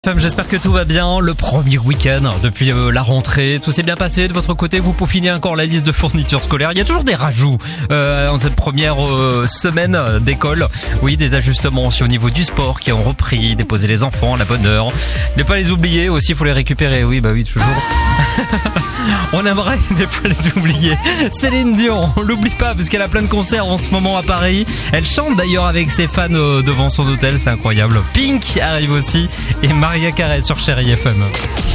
J'espère que tout va bien, le premier week-end depuis la rentrée, tout s'est bien passé de votre côté, vous peaufinez encore la liste de fournitures scolaires, il y a toujours des rajouts en cette première semaine d'école, oui des ajustements aussi au niveau du sport qui ont repris, déposer les enfants à la bonne heure, ne pas les oublier aussi, il faut les récupérer, oui toujours. On aimerait ne pas les oublier. Céline Dion, on l'oublie pas parce qu'elle a plein de concerts en ce moment à Paris. Elle chante d'ailleurs avec ses fans devant son hôtel, c'est incroyable. Pink arrive aussi et Maria Carey sur Chérie FM.